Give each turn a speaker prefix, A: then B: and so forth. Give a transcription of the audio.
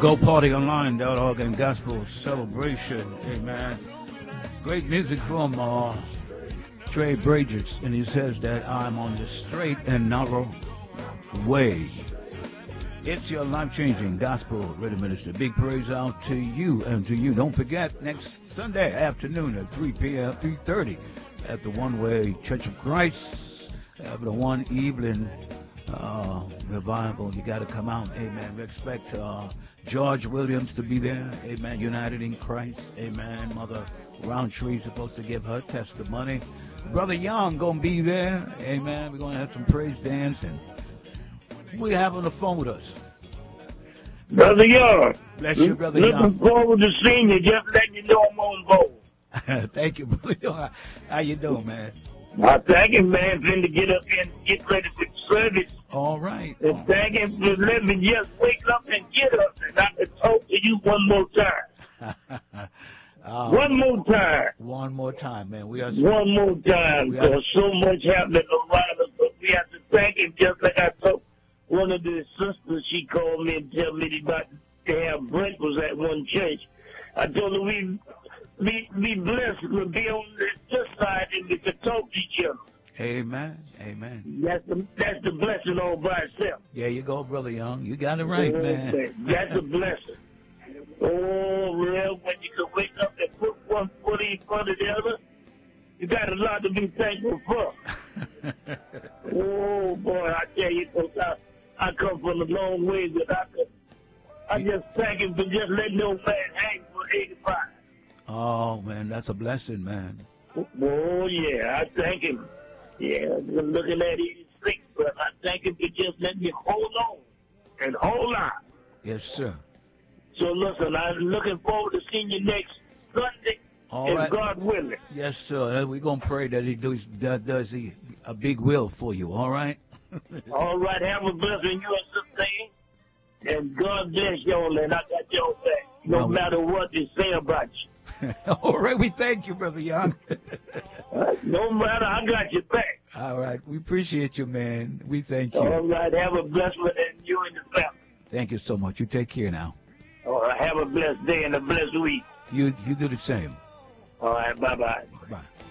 A: GoPartyOnline.org and Gospel Celebration. Amen. Great music from Trey Bridges, and he says that I'm on the straight and narrow way. It's your life-changing gospel rhythm minister. Big praise out to you and to you. Don't forget, next Sunday afternoon at 3 p.m., 3:30 at the One Way Church of Christ, the one evening revival. You got to come out. Amen. We expect George Williams to be there. Amen. United in Christ. Amen. Mother Roundtree supposed to give her testimony. Brother Young going to be there. Amen. We're going to have some praise dancing. We have on the phone with us.
B: Brother Young.
A: Bless you, Brother Young.
B: Looking forward to seeing you. Just letting you know I'm on board.
A: Thank you, Brother Young. How you doing, man?
B: I thank him, man, for him to get up and get ready for the service.
A: All right.
B: And thank him for letting me just wake up and get up and I can talk to you one more time. One more time.
A: One more time, man.
B: One more time. There's so much happening around us, but we have to thank him just like I told one of the sisters. She called me and tell me about to have breakfast at one church. I told her we be blessed to be on this side and we can talk to each other.
A: Amen. Amen.
B: That's the blessing all by itself.
A: There you go, Brother Young. You got it right, man.
B: That's a blessing. Oh, real, when you can wake up and put one foot in front of the other, you got a lot to be thankful for. Oh, boy, I tell you, I come from a long way, but I just thank him for just letting no man hang for 85.
A: Oh, man, that's a blessing, man.
B: Oh, yeah, I thank him. Yeah, I'm looking at 86, but I thank him for just letting me hold on and hold on.
A: Yes, sir.
B: So, listen, I'm looking forward to seeing you next Sunday,
A: all right.
B: God willing.
A: Yes, sir. We're going to pray that he does a big will for you, all right?
B: All right, have a blessing, you and Sister Ann, and God bless y'all, and I got y'all back, no matter what they say about you.
A: All right, we thank you, Brother Young.
B: No matter, I got your back.
A: All right, we appreciate you, man. We thank you.
B: All right, have a blessed one, and you and the family.
A: Thank you so much. You take care now.
B: All right, have a blessed day and a blessed week.
A: You do the same.
B: All right, bye-bye.
A: Bye.